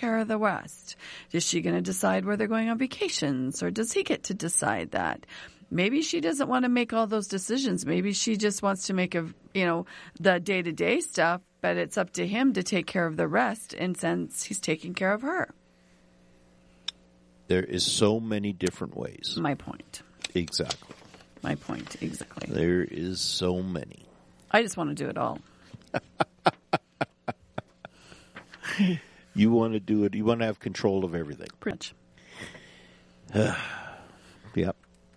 care of the rest? Is she going to decide where they're going on vacations, or does he get to decide that? Maybe she doesn't want to make all those decisions. Maybe she just wants to make the day-to-day stuff, but it's up to him to take care of the rest, and since he's taking care of her. There is so many different ways. My point. Exactly. My point, exactly. There is so many. I just want to do it all. You want to do it. You want to have control of everything. Pretty much. Yep.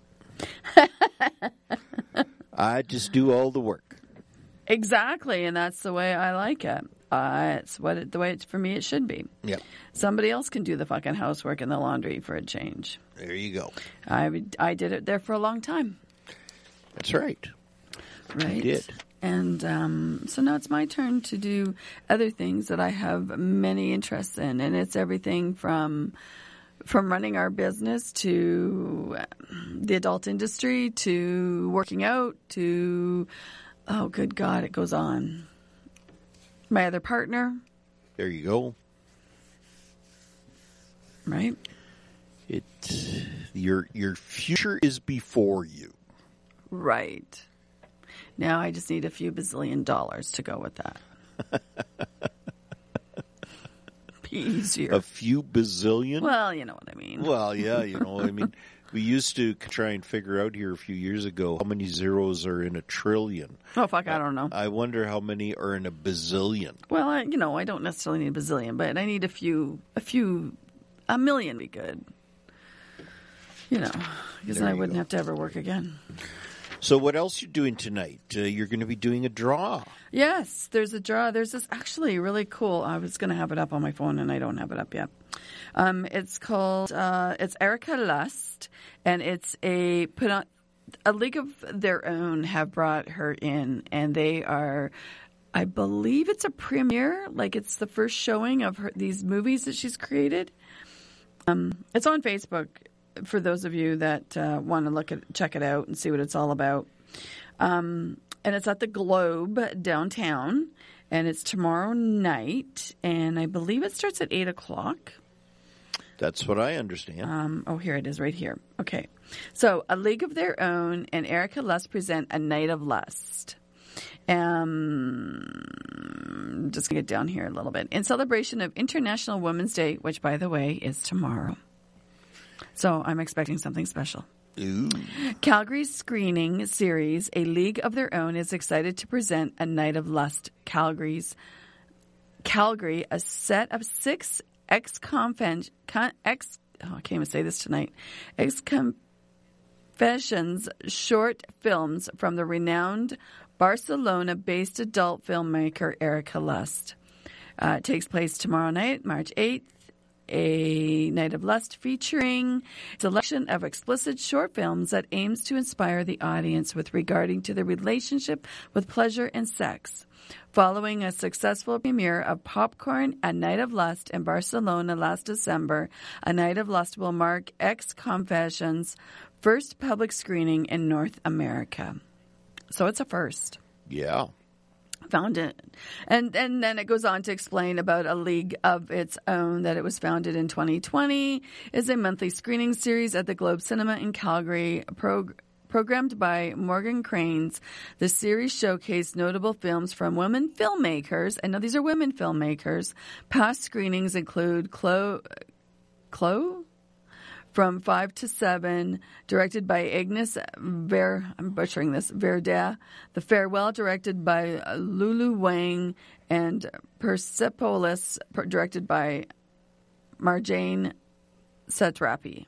I just do all the work. Exactly, and that's the way I like it. It's the way for me it should be. Yep. Somebody else can do the fucking housework and the laundry for a change. There you go. I did it there for a long time. That's right. Right. You did. And so now it's my turn to do other things that I have many interests in, and it's everything from running our business to the adult industry to working out to, oh, good God, it goes on. My other partner. There you go. Right. Your future is before you. Right. Now I just need a few bazillion dollars to go with that. Be easier. A few bazillion? Well, you know what I mean. Well, yeah, you know what I mean. We used to try and figure out here a few years ago how many zeros are in a trillion. Oh, fuck, I don't know. I wonder how many are in a bazillion. Well, I don't necessarily need a bazillion, but I need a million would be good. Because then I wouldn't have to ever work again. So what else are you doing tonight? You're going to be doing a draw. Yes, there's a draw. There's this actually really cool. I was going to have it up on my phone, and I don't have it up yet. It's called it's Erica Lust, and it's a League of Their Own have brought her in, and they are, I believe it's a premiere, like it's the first showing of these movies that she's created. It's on Facebook. For those of you that want to check it out and see what it's all about. And it's at the Globe downtown, and it's tomorrow night, and I believe it starts at 8 o'clock. That's what I understand. Here it is right here. Okay. So, A League of Their Own and Erica Lust present A Night of Lust. Just going to get down here a little bit. In celebration of International Women's Day, which, by the way, is tomorrow. So I'm expecting something special. Ooh. Calgary's screening series, A League of Their Own, is excited to present A Night of Lust. Calgary, a set of 6 ex-confessions short films from the renowned Barcelona-based adult filmmaker Erica Lust. It takes place tomorrow night, March 8th. A Night of Lust featuring a selection of explicit short films that aims to inspire the audience with regarding to the relationship with pleasure and sex. Following a successful premiere of Popcorn, A Night of Lust in Barcelona last December, A Night of Lust will mark Ex-Confessions' first public screening in North America. So it's a first. Yeah. Found it. And then it goes on to explain about A League of Its Own, that it was founded in 2020, is a monthly screening series at the Globe Cinema in Calgary, programmed by Morgan Cranes. The series showcased notable films from women filmmakers. I know these are women filmmakers. Past screenings include Chloe? From 5 to 7, directed by Agnes I'm butchering this, Verda. The Farewell, directed by Lulu Wang, and Persepolis, directed by Marjane Satrapi.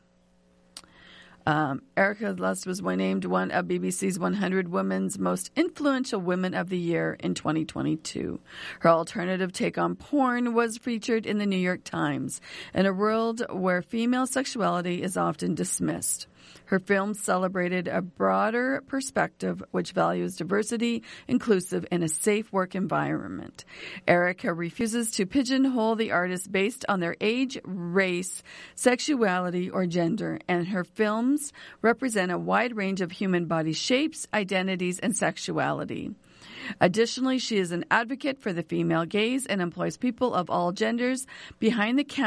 Erica Lust was named one of BBC's 100 Women's Most Influential Women of the Year in 2022. Her alternative take on porn was featured in the New York Times. In a world where female sexuality is often dismissed, her films celebrated a broader perspective which values diversity, inclusive, and a safe work environment. Erica refuses to pigeonhole the artist based on their age, race, sexuality, or gender, and her films represent a wide range of human body shapes, identities, and sexuality. Additionally, she is an advocate for the female gaze and employs people of all genders behind the camera